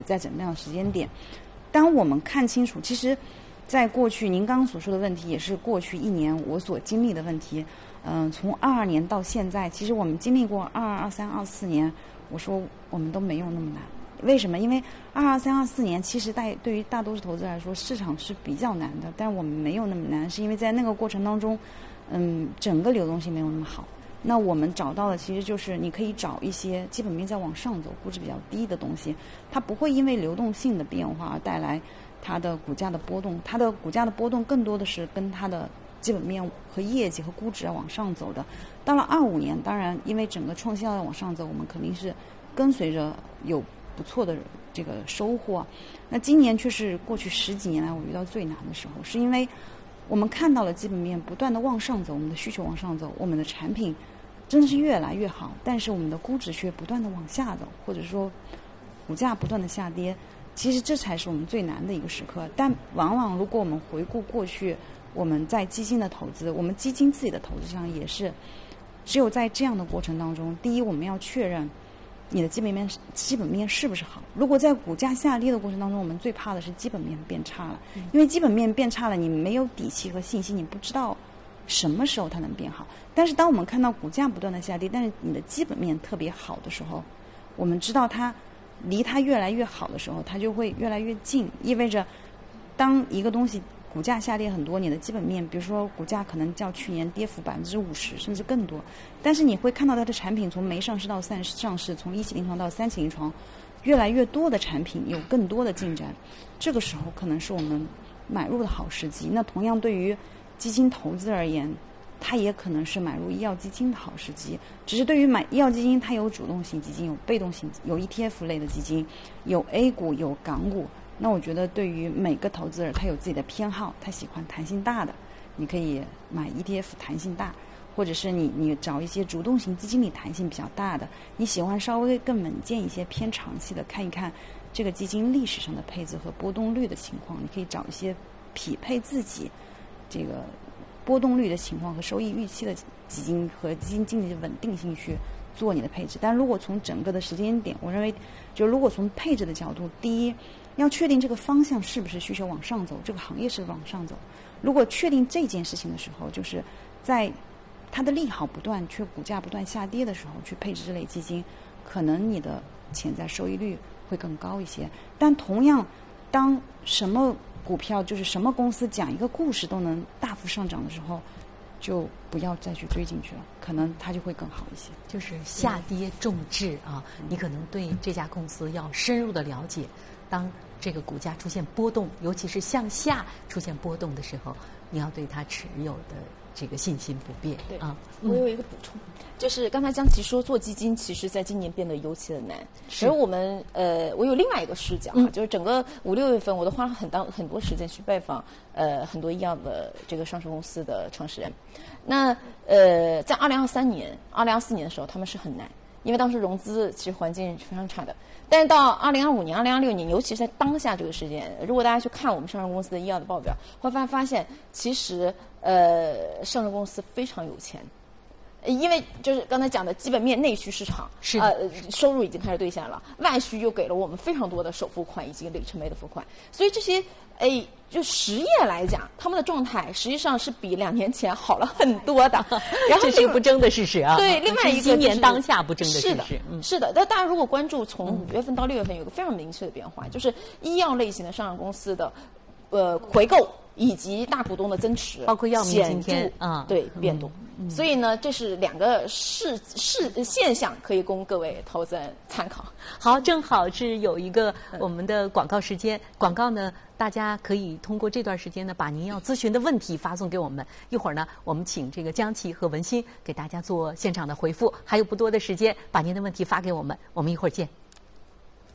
在怎么样的时间点。当我们看清楚，其实在过去您刚刚所说的问题，也是过去1年我所经历的问题。从22年到现在，其实我们经历过22、23、24年，我说我们都没有那么难。为什么？因为22、23、24年，其实对于大多数投资来说，市场是比较难的，但是我们没有那么难，是因为在那个过程当中，整个流动性没有那么好。那我们找到的其实就是你可以找一些基本面在往上走、估值比较低的东西，它不会因为流动性的变化而带来它的股价的波动，它的股价的波动更多的是跟它的基本面和业绩和估值要往上走的。到了25年，当然因为整个创新要往上走，我们肯定是跟随着有不错的这个收获。那今年却是过去10几年来我遇到最难的时候，是因为我们看到了基本面不断的往上走，我们的需求往上走，我们的产品真的是越来越好，但是我们的估值却不断的往下走，或者说股价不断的下跌。其实这才是我们最难的一个时刻。但往往如果我们回顾过去，我们在基金的投资，我们基金自己的投资上也是，只有在这样的过程当中，第一我们要确认你的基本面是不是好。如果在股价下跌的过程当中，我们最怕的是基本面变差了，因为基本面变差了，你没有底气和信心，你不知道什么时候它能变好。但是当我们看到股价不断的下跌，但是你的基本面特别好的时候，我们知道它离它越来越好的时候，它就会越来越近，意味着当一个东西股价下跌很多，你的基本面，比如说股价可能较去年跌幅50%甚至更多，但是你会看到它的产品从没上市到上市，从1期临床到3期临床，越来越多的产品有更多的进展，这个时候可能是我们买入的好时机。那同样对于基金投资而言，它也可能是买入医药基金的好时机，只是对于买医药基金，它有主动型基金，有被动型，有 ETF 类的基金，有 A 股，有港股。那我觉得对于每个投资者，他有自己的偏好，他喜欢弹性大的，你可以买 ETF 弹性大，或者是你找一些主动型基金里弹性比较大的，你喜欢稍微更稳健一些偏长期的，看一看这个基金历史上的配置和波动率的情况，你可以找一些匹配自己这个波动率的情况和收益预期的基金和基金经理的稳定性去做你的配置。但如果从整个的时间点，我认为就如果从配置的角度，第一要确定这个方向是不是需求往上走，这个行业是往上走。如果确定这件事情的时候，就是在它的利好不断却股价不断下跌的时候去配置这类基金，可能你的潜在收益率会更高一些。但同样当什么股票就是什么公司讲一个故事都能大幅上涨的时候，就不要再去追进去了，可能它就会更好一些。 就是下跌重质啊，你可能对这家公司要深入的了解。当这个股价出现波动，尤其是向下出现波动的时候，你要对它持有的这个信心不变。 对啊， 我有一个补充，就是刚才江琪说做基金，其实在今年变得尤其的难。而我们我有另外一个视角就是整个5、6月份，我都花了很多时间去拜访很多医药的这个上市公司的创始人。那在2023年、2024年的时候，他们是很难。因为当时融资其实环境是非常差的，但是到2025年、2026年，尤其是在当下这个时间，如果大家去看我们上市公司的医药的报表，会发现其实上市公司非常有钱。因为就是刚才讲的基本面内需市场是收入已经开始兑现了，外需又给了我们非常多的首付款以及里程碑的付款，所以这些就实业来讲，他们的状态实际上是比2年前好了很多的。然后这是个不争的事实啊。 对，另外一个今年当下不争的事实。 是的。但大家如果关注从5月份到6月份，有个非常明确的变化，就是医药类型的上市公司的回购以及大股东的增持， 包括药明今天对变动。所以呢，这是2个现象，可以供各位投资人参考。 好，正好是有一个我们的广告时间。广告呢，大家可以通过这段时间呢，把您要咨询的问题发送给我们。一会儿呢，我们请这个江琪和文心给大家做现场的回复。还有不多的时间，把您的问题发给我们，我们一会儿见。